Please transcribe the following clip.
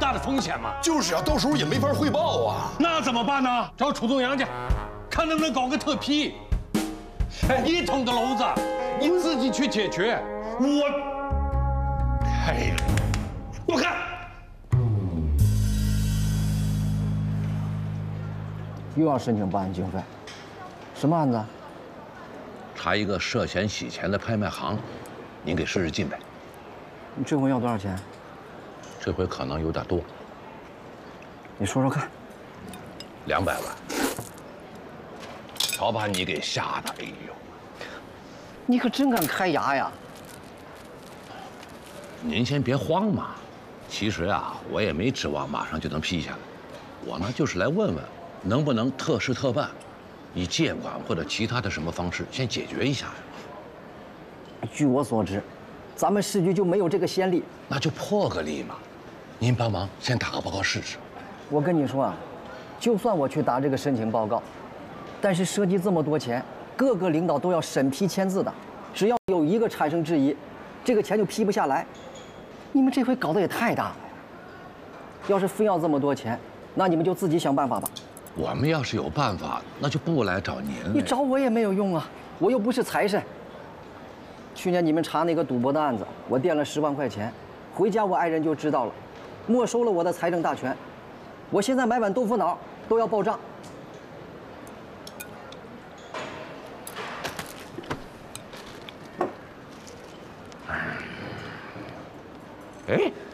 大的风险吗？ 就是啊，到时候也没法汇报啊。 那怎么办呢？找楚东阳去，看能不能搞个特批。1桶的篓子，你自己去解决。哎，我看。 又要申请办案经费，什么案子？ 查一个涉嫌洗钱的拍卖行，您给使使劲呗。 你这回要多少钱？ 这回可能有点多。 你说说看。 200万。瞧把你给吓的，哎呦！ 你可真敢开牙呀！ 您先别慌嘛。其实啊，我也没指望马上就能批下来。我呢，就是来问问，能不能特事特办，以借款或者其他的什么方式先解决一下呀。 据我所知，咱们市局就没有这个先例。 那就破个例嘛。您帮忙先打个报告试试。 我跟你说啊，就算我去打这个申请报告，但是涉及这么多钱，各个领导都要审批签字的，只要有一个产生质疑，这个钱就批不下来。你们这回搞得也太大了。要是非要这么多钱，那你们就自己想办法吧。 我们要是有办法，那就不来找您了。 你找我也没有用啊，我又不是财神。去年你们查那个赌博的案子，我垫了10万块钱，回家我爱人就知道了，没收了我的财政大权。我现在买碗豆腐脑都要报账。 哎。